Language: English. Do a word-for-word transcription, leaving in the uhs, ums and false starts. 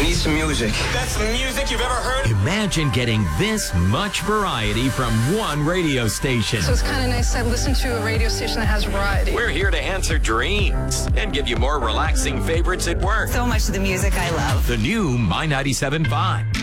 We need some music. That's the music you've ever heard? Imagine getting this much variety from one radio station. So it's kind of nice to listen to a radio station that has variety. We're here to answer dreams and give you more relaxing favorites at work. So much of the music I love. The new My ninety-seven point five.